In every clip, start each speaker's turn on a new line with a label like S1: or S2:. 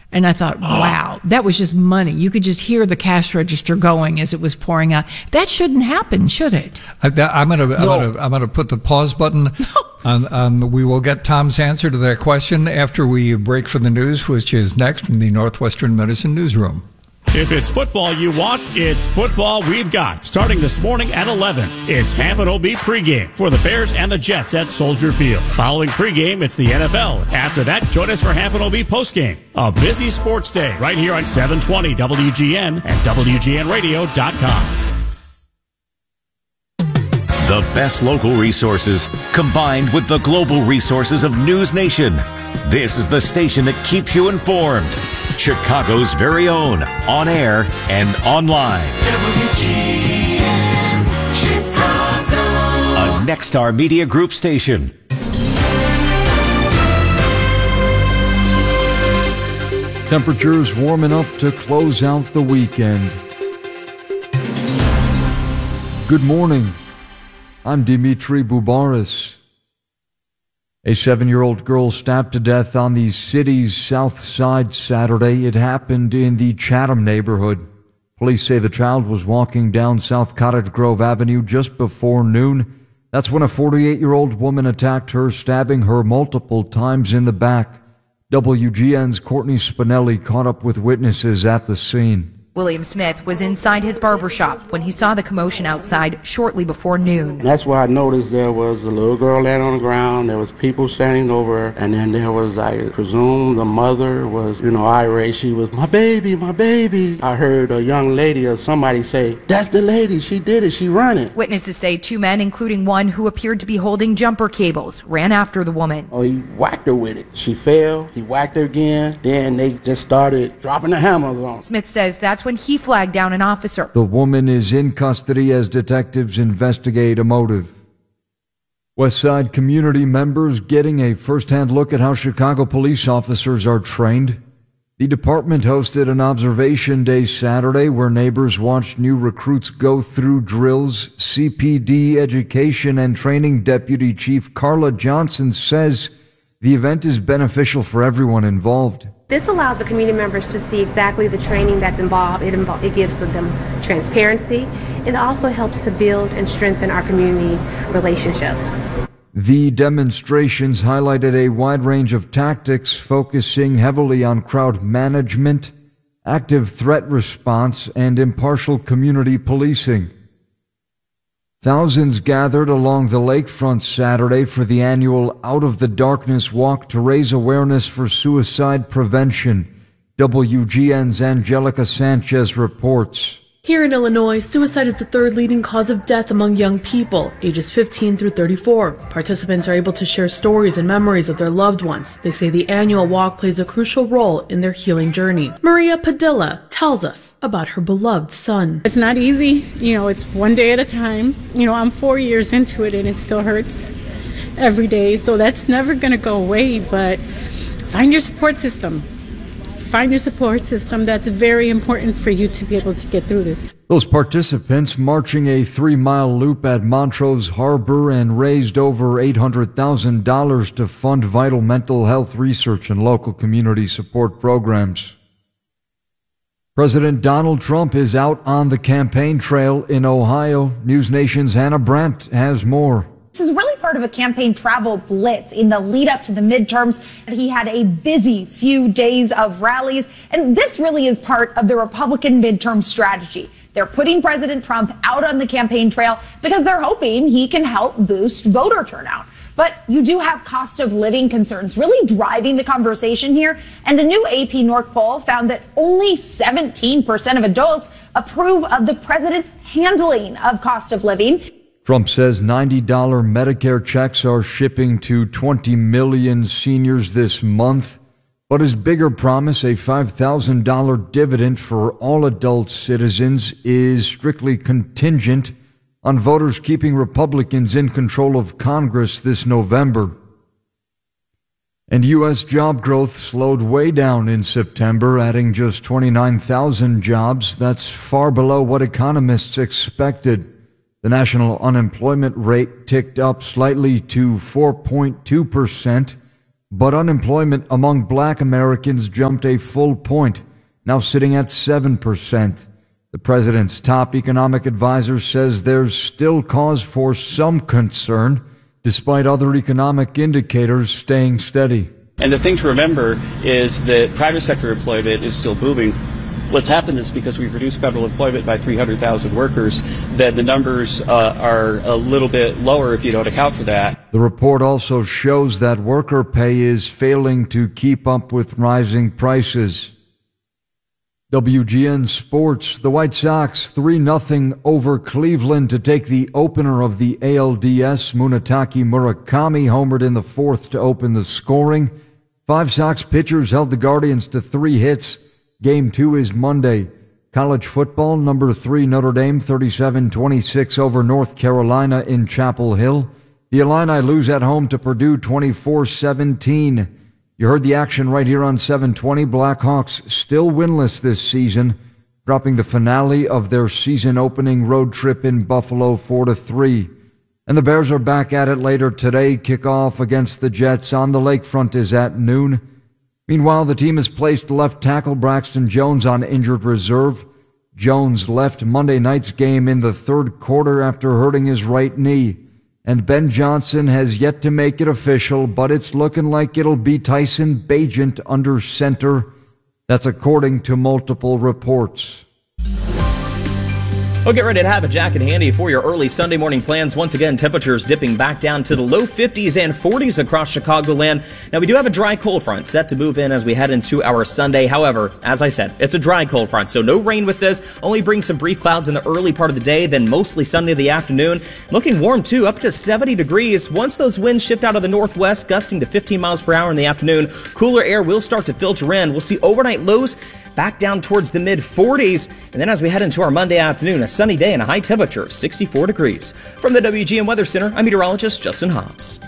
S1: And I thought, wow, that was just money. You could just hear the cash register going as it was pouring out. That shouldn't happen, should it?
S2: I'm gonna put the pause button on. We will get Tom's answer to that question after we break for the news, which is next from the Northwestern Medicine Newsroom.
S3: If it's football you want, it's football we've got. Starting this morning at 11, it's Hampton OB pregame for the Bears and the Jets at Soldier Field. Following pregame, it's the NFL. After that, join us for Hampton OB postgame. A busy sports day right here on 720 WGN and WGNradio.com.
S4: The best local resources combined with the global resources of News Nation. This is the station that keeps you informed. Chicago's very own, on air and online. WGN Chicago. A Nexstar Media Group station.
S5: Temperatures warming up to close out the weekend. Good morning. I'm Dimitri Boubaris. A 7-year-old girl stabbed to death on the city's south side Saturday. It happened in the Chatham neighborhood. Police say the child was walking down South Cottage Grove Avenue just before noon. That's when a 48-year-old woman attacked her, stabbing her multiple times in the back. WGN's Courtney Spinelli caught up with witnesses at the scene.
S6: William Smith was inside his barbershop when he saw the commotion outside shortly before noon.
S7: That's where I noticed there was a little girl laying on the ground. There was people standing over her. And then there was, I presume, the mother was, irate. She was, my baby, my baby. I heard a young lady or somebody say, that's the lady. She did it. She run it.
S6: Witnesses say 2 men, including one who appeared to be holding jumper cables, ran after the woman.
S7: Oh, he whacked her with it. She fell. He whacked her again. Then they just started dropping the hammers on.
S6: Smith says that's when he flagged down an officer.
S5: The woman is in custody as detectives investigate a motive. Westside community members getting a first-hand look at how Chicago police officers are trained. The department hosted an observation day Saturday where neighbors watched new recruits go through drills. CPD education and training deputy chief Carla Johnson says the event is beneficial for everyone involved.
S8: This allows the community members to see exactly the training that's involved. It gives them transparency. It also helps to build and strengthen our community relationships.
S5: The demonstrations highlighted a wide range of tactics focusing heavily on crowd management, active threat response, and impartial community policing. Thousands gathered along the lakefront Saturday for the annual Out of the Darkness Walk to raise awareness for suicide prevention. WGN's Angelica Sanchez reports.
S9: Here in Illinois, suicide is the third leading cause of death among young people, ages 15 through 34. Participants are able to share stories and memories of their loved ones. They say the annual walk plays a crucial role in their healing journey. Maria Padilla tells us about her beloved son.
S10: It's not easy. It's one day at a time. I'm 4 years into it and it still hurts every day. So that's never going to go away, but find your support system. Find your support system. That's very important for you to be able to get through this.
S5: Those participants marching a 3-mile loop at Montrose Harbor and raised over $800,000 to fund vital mental health research and local community support programs. President Donald Trump is out on the campaign trail in Ohio. News Nation's Hannah Brandt has more.
S11: This is really part of a campaign travel blitz in the lead up to the midterms. He had a busy few days of rallies, and this really is part of the Republican midterm strategy. They're putting President Trump out on the campaign trail because they're hoping he can help boost voter turnout. But you do have cost of living concerns really driving the conversation here. And a new AP North poll found that only 17% of adults approve of the president's handling of cost of living.
S5: Trump says $90 Medicare checks are shipping to 20 million seniors this month. But his bigger promise, a $5,000 dividend for all adult citizens, is strictly contingent on voters keeping Republicans in control of Congress this November. And U.S. job growth slowed way down in September, adding just 29,000 jobs. That's far below what economists expected. The national unemployment rate ticked up slightly to 4.2%. But unemployment among black Americans jumped a full point, now sitting at 7%. The president's top economic advisor says there's still cause for some concern, despite other economic indicators staying steady.
S12: And the thing to remember is that private sector employment is still booming. What's happened is because we've reduced federal employment by 300,000 workers, that the numbers are a little bit lower if you don't account for that.
S5: The report also shows that worker pay is failing to keep up with rising prices. WGN Sports, the White Sox 3-0 over Cleveland to take the opener of the ALDS. Munetake Murakami homered in the fourth to open the scoring. 5 Sox pitchers held the Guardians to 3 hits. Game 2 is Monday. College football, number 3 Notre Dame 37-26 over North Carolina in Chapel Hill. The Illini lose at home to Purdue 24-17. You heard the action right here on 720. Blackhawks still winless this season, dropping the finale of their season-opening road trip in Buffalo 4-3. And the Bears are back at it later today. Kickoff against the Jets on the lakefront is at noon. Meanwhile, the team has placed left tackle Braxton Jones on injured reserve. Jones left Monday night's game in the third quarter after hurting his right knee. And Ben Johnson has yet to make it official, but it's looking like it'll be Tyson Bagent under center. That's according to multiple reports.
S13: Well, get ready to have a jacket handy for your early Sunday morning plans. Once again, temperatures dipping back down to the low 50s and 40s across Chicagoland. Now, we do have a dry cold front set to move in as we head into our Sunday. However, as I said, it's a dry cold front, so no rain with this. Only brings some brief clouds in the early part of the day, then mostly sunny in the afternoon. Looking warm, too, up to 70 degrees. Once those winds shift out of the northwest, gusting to 15 miles per hour in the afternoon, cooler air will start to filter in. We'll see overnight lows back down towards the mid-40s. And then as we head into our Monday afternoon, a sunny day and a high temperature of 64 degrees. From the WGN Weather Center, I'm meteorologist Justin Hobbs.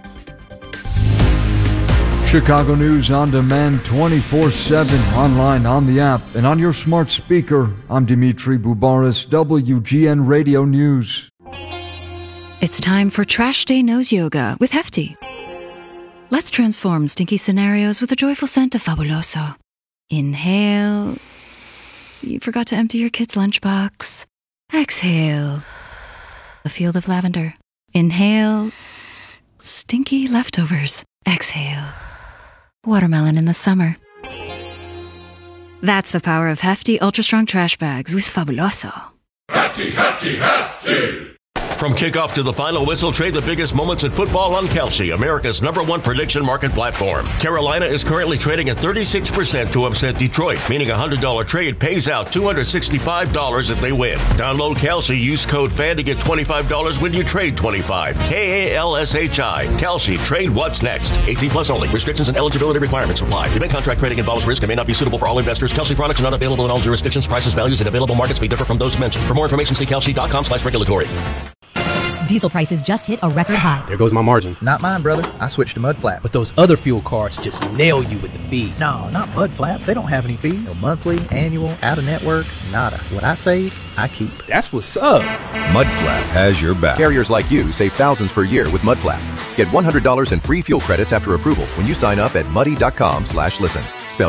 S5: Chicago News on demand 24/7, online, on the app, and on your smart speaker. I'm Dimitri Boubaris, WGN Radio News.
S14: It's time for Trash Day Nose Yoga with Hefty. Let's transform stinky scenarios with a joyful scent of Fabuloso. Inhale. You forgot to empty your kid's lunchbox. Exhale. A field of lavender. Inhale. Stinky leftovers. Exhale. Watermelon in the summer. That's the power of Hefty Ultra Strong Trash Bags with Fabuloso.
S15: Hefty, Hefty, Hefty!
S16: From kickoff to the final whistle, trade the biggest moments in football on Kalshi, America's #1 prediction market platform. Carolina is currently trading at 36% to upset Detroit, meaning a $100 trade pays out $265 if they win. Download Kalshi, use code FAN to get $25 when you trade $25. KALSHI. Kalshi, trade what's next. 18 plus only. Restrictions and eligibility requirements apply. Event contract trading involves risk and may not be suitable for all investors. Kalshi products are not available in all jurisdictions. Prices, values, and available markets may differ from those mentioned. For more information, see kalshi.com/regulatory.
S17: Diesel prices just hit a record high.
S18: There goes my margin.
S19: Not mine, brother. I switched to Mudflap.
S18: But those other fuel cards just nail you with the fees.
S19: No, not Mudflap. They don't have any fees. No monthly, annual, out-of-network, nada. What I save, I keep.
S18: That's what's up.
S20: Mudflap has your back. Carriers like you save thousands per year with Mudflap. Get $100 in free fuel credits after approval when you sign up at muddy.com/listen. Spelled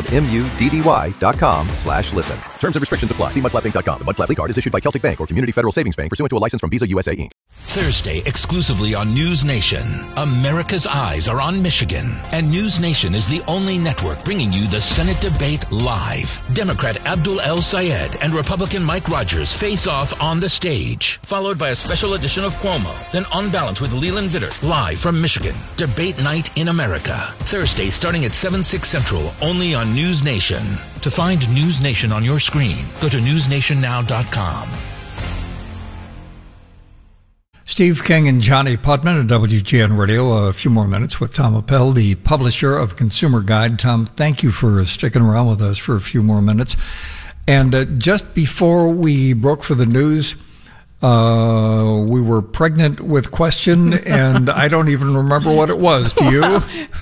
S20: MUDDY.com/listen. Terms and restrictions apply. See mudflappinc.com. The Mudflap card is issued by Celtic Bank or Community Federal Savings Bank pursuant to a license from Visa USA Inc.
S21: Thursday, exclusively on News Nation. America's eyes are on Michigan, and News Nation is the only network bringing you the Senate debate live. Democrat Abdul El-Sayed and Republican Mike Rogers face off on the stage, followed by a special edition of Cuomo, then On Balance with Leland Vittert, live from Michigan. Debate night in America. Thursday, starting at 7/6 Central, only on News Nation. To find News Nation on your screen, go to newsnationnow.com.
S2: Steve King and Johnny Putman at WGN Radio. A few more minutes with Tom Appel, the publisher of Consumer Guide. Tom, thank you for sticking around with us for a few more minutes. And just before we broke for the news, we were pregnant with question, and I don't even remember what it was. Do you?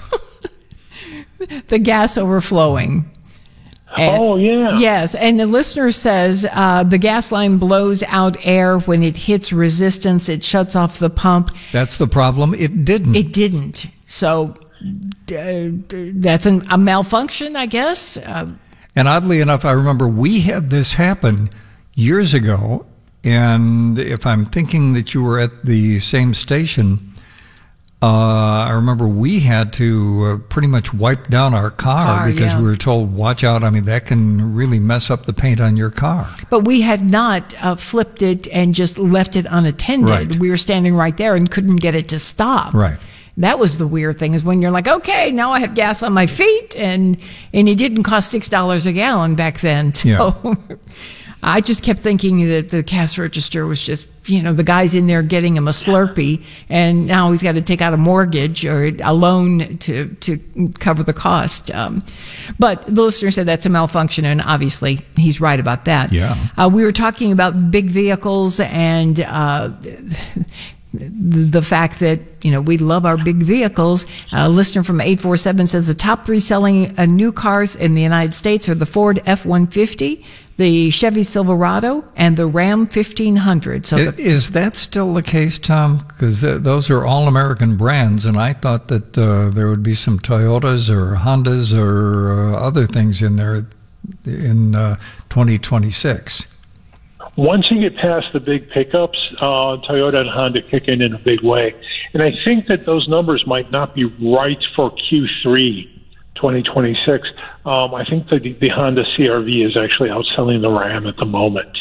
S1: The gas overflowing.
S22: And, yeah.
S1: Yes, and the listener says the gas line blows out air when it hits resistance. It shuts off the pump.
S2: That's the problem. It didn't.
S1: It didn't. So that's a malfunction, I guess.
S2: And oddly enough, I remember we had this happen years ago. And if I'm thinking that you were at the same station, I remember we had to pretty much wipe down our car because we were told, watch out. I mean, that can really mess up the paint on your car.
S1: But we had not flipped it and just left it unattended.
S2: Right.
S1: We were standing right there and couldn't get it to stop.
S2: Right.
S1: That was the weird thing, is when you're like, okay, now I have gas on my feet, and it didn't cost $6 a gallon back then. So
S2: Yeah.
S1: I just kept thinking that the cash register was just, the guy's in there getting him a Slurpee, and now he's got to take out a mortgage or a loan to cover the cost. But the listener said that's a malfunction, and obviously he's right about that.
S2: Yeah.
S1: We were talking about big vehicles and the fact that, we love our big vehicles. A listener from 847 says the top 3 selling new cars in the United States are the Ford F-150, the Chevy Silverado, and the Ram 1500. So
S2: is that still the case, Tom? Because those are all American brands, and I thought that there would be some Toyotas or Hondas or other things in there in 2026.
S22: Once you get past the big pickups, Toyota and Honda kick in a big way. And I think that those numbers might not be right for Q3 2026. I think the Honda CR-V is actually outselling the Ram at the moment.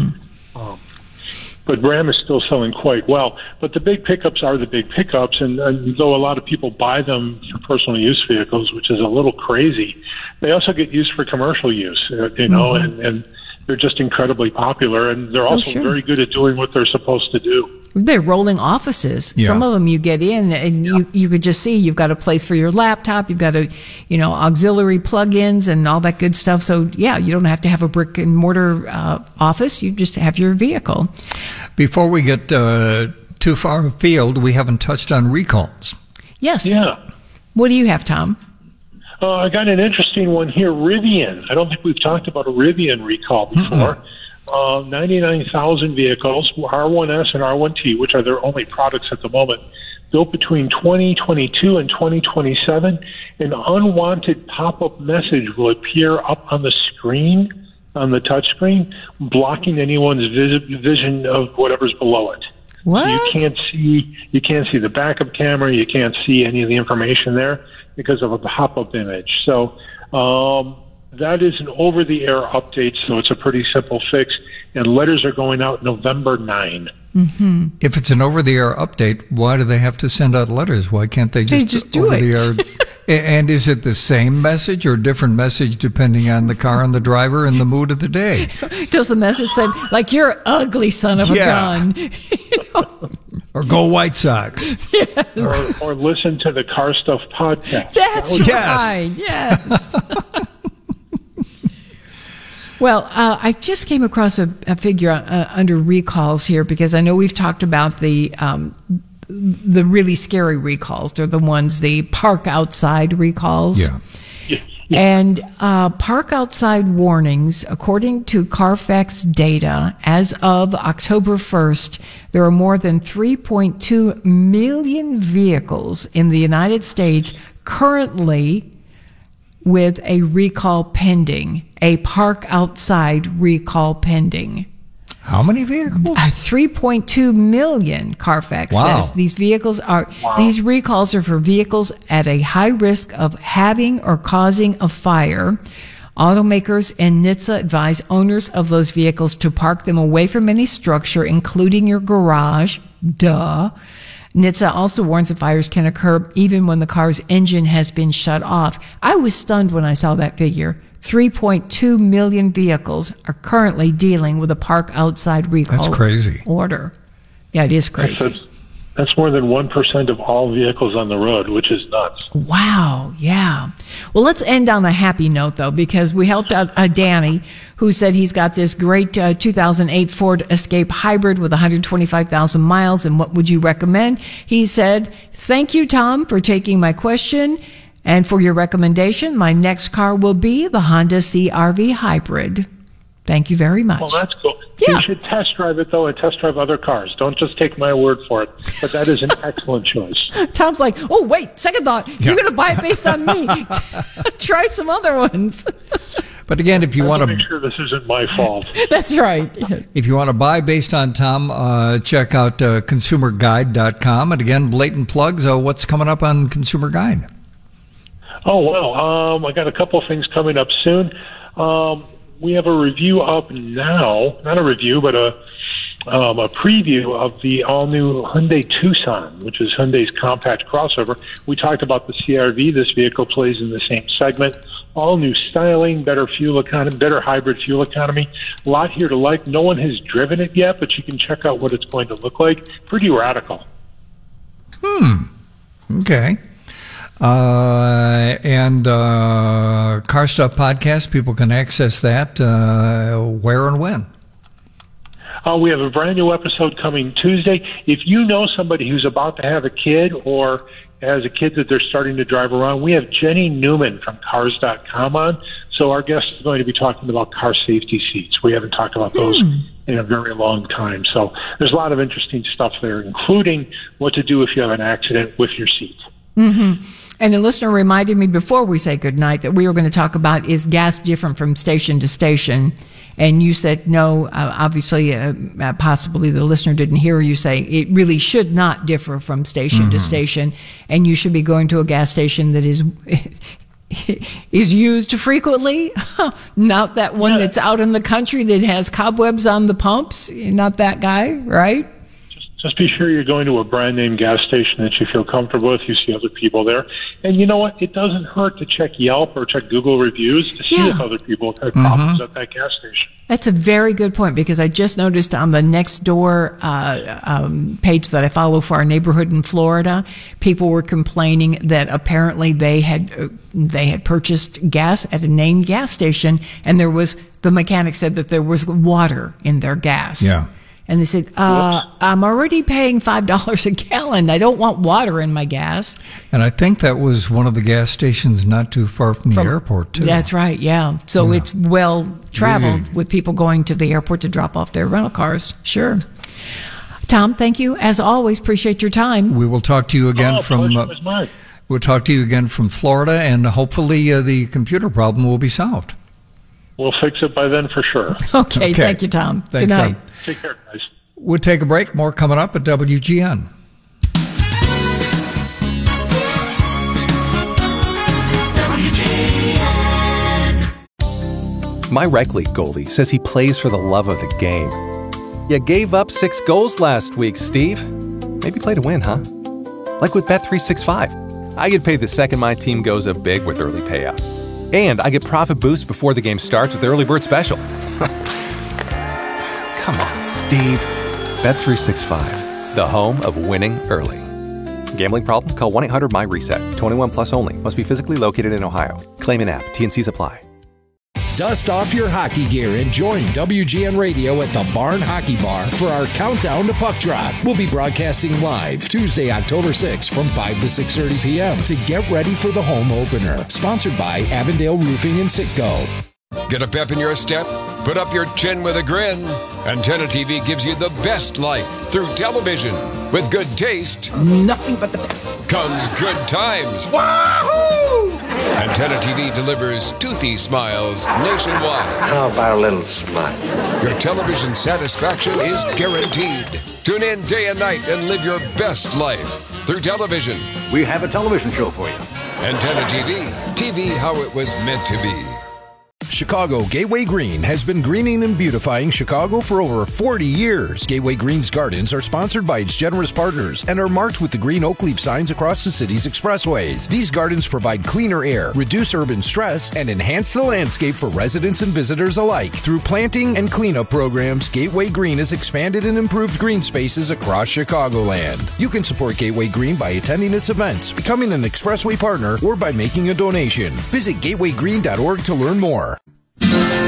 S22: But Ram is still selling quite well. But the big pickups are the big pickups, and though a lot of people buy them for personal use vehicles, which is a little crazy, they also get used for commercial use, and they're just incredibly popular, and they're also very good at doing what they're supposed to do.
S1: They're rolling offices.
S2: Yeah.
S1: Some of them you get in and you could just see you've got a place for your laptop, you've got auxiliary plug-ins and all that good stuff. So yeah, you don't have to have a brick and mortar office. You just have your vehicle.
S2: Before we get too far afield, we haven't touched on recalls.
S1: Yes.
S22: Yeah.
S1: What do you have, Tom?
S22: I got an interesting one here. Rivian. I don't think we've talked about a Rivian recall before. 99,000 vehicles, R1S and R1T, which are their only products at the moment, built between 2022 and 2027. An unwanted pop-up message will appear up on the screen, on the touch screen, blocking anyone's vision of whatever's below it.
S1: What?
S22: So you can't see the backup camera, you can't see any of the information there because of a pop-up image. So that is an over-the-air update, so it's a pretty simple fix, and letters are going out November 9.
S1: Mm-hmm.
S2: If it's an over-the-air update, why do they have to send out letters? Why can't they just
S1: do
S2: over-the-air? And is it the same message or different message depending on the car and the driver and the mood of the day?
S1: Does the message say, like, you're an ugly son of a gun?
S2: Or go White Sox.
S1: Yes.
S22: Or listen to the Car Stuff podcast.
S1: That's right. Yes. Well, I just came across a figure under recalls here because I know we've talked about the really scary recalls. They're the ones, the park outside recalls.
S2: Yeah.
S1: And park outside warnings, according to Carfax data, as of October 1st, there are more than 3.2 million vehicles in the United States currently with a recall pending, a park outside recall pending.
S2: How many vehicles?
S1: 3.2 million, Carfax says. These recalls are for vehicles at a high risk of having or causing a fire. Automakers and NHTSA advise owners of those vehicles to park them away from any structure, including your garage. Duh. NHTSA also warns that fires can occur even when the car's engine has been shut off. I was stunned when I saw that figure. 3.2 million vehicles are currently dealing with a park outside recall
S2: That's crazy.
S1: order. Yeah, it is crazy.
S22: That's more than 1% of all vehicles on the road, which is nuts.
S1: Wow, yeah. Well, let's end on a happy note, though, because we helped out Danny, who said he's got this great 2008 Ford Escape Hybrid with 125,000 miles, and what would you recommend? He said, thank you, Tom, for taking my question. And for your recommendation, my next car will be the Honda CR-V Hybrid. Thank you very much.
S22: Well, that's cool.
S1: Yeah.
S22: You should test drive it, though, and test drive other cars. Don't just take my word for it. But that is an excellent choice.
S1: Tom's like, oh, wait, second thought. You're going to buy it based on me. Try some other ones.
S2: But again, if you want to
S22: make sure this isn't my fault.
S1: That's right.
S2: If you want to buy based on Tom, check out consumerguide.com. And again, blatant plugs. What's coming up on Consumer Guide?
S22: Oh, well, I got a couple of things coming up soon. We have a review up now, not a review, but a preview of the all-new Hyundai Tucson, which is Hyundai's compact crossover. We talked about the CR-V. This vehicle plays in the same segment. All new styling, better fuel economy, better hybrid fuel economy. A lot here to like. No one has driven it yet, but you can check out what it's going to look like. Pretty radical.
S2: Okay. And Car Stuff Podcast, people can access that where and when?
S22: We have a brand new episode coming Tuesday. If you know somebody who's about to have a kid or has a kid that they're starting to drive around, we have Jenny Newman from Cars.com on. So our guest is going to be talking about car safety seats. We haven't talked about those in a very long time. So there's a lot of interesting stuff there, including what to do if you have an accident with your seat.
S1: Mm-hmm. And a listener reminded me before we say goodnight that we were going to talk about, is gas different from station to station? And you said no. Obviously, possibly the listener didn't hear you say it really should not differ from station to station, and you should be going to a gas station that is used frequently, not that one that's out in the country that has cobwebs on the pumps. Not that guy, right?
S22: Just be sure you're going to a brand name gas station that you feel comfortable with. You see other people there. And you know what? It doesn't hurt to check Yelp or check Google reviews to see if other people have had problems at that gas station.
S1: That's a very good point, because I just noticed on the Nextdoor page that I follow for our neighborhood in Florida, people were complaining that apparently they had purchased gas at a named gas station, and the mechanic said that there was water in their gas.
S2: Yeah.
S1: And they said, I'm already paying $5 a gallon. I don't want water in my gas.
S2: And I think that was one of the gas stations not too far from the airport, too.
S1: That's right, yeah. So it's well traveled with people going to the airport to drop off their rental cars. Sure. Tom, thank you. As always, appreciate your time.
S2: We will talk to you again We'll talk to you again from Florida, and hopefully the computer problem will be solved.
S22: We'll fix it by then for sure.
S1: Okay. Thank you, Tom.
S2: Thanks,
S1: good night.
S2: Tom.
S22: Take care, guys.
S2: We'll take a break. More coming up at WGN.
S3: My rec league goalie says he plays for the love of the game. You gave up 6 goals last week, Steve. Maybe play to win, huh? Like with Bet365. I get paid the second my team goes up big with early payout. And I get profit boost before the game starts with the Early Bird Special. Come on, Steve. Bet365, the home of winning early. Gambling problem? Call 1-800-MY-RESET. 21 plus only. Must be physically located in Ohio. Claim in app. T&Cs apply.
S21: Dust off your hockey gear and join WGN Radio at the Barn Hockey Bar for our countdown to puck drop. We'll be broadcasting live Tuesday, October 6th from 5 to 6:30 p.m. to get ready for the home opener. Sponsored by Avondale Roofing and Sitco.
S4: Get a pep in your step? Put up your chin with a grin. Antenna TV gives you the best life through television. With good taste,
S23: nothing but the best,
S4: comes good times.
S23: Wahoo!
S4: Antenna TV delivers toothy smiles nationwide.
S24: How about a little smile?
S4: Your television satisfaction is guaranteed. Tune in day and night and live your best life through television.
S24: We have a television show for you.
S4: Antenna TV. TV how it was meant to be.
S21: Chicago Gateway Green has been greening and beautifying Chicago for over 40 years. Gateway Green's gardens are sponsored by its generous partners and are marked with the green oak leaf signs across the city's expressways. These gardens provide cleaner air, reduce urban stress, and enhance the landscape for residents and visitors alike. Through planting and cleanup programs, Gateway Green has expanded and improved green spaces across Chicagoland. You can support Gateway Green by attending its events, becoming an expressway partner, or by making a donation. Visit gatewaygreen.org to learn more.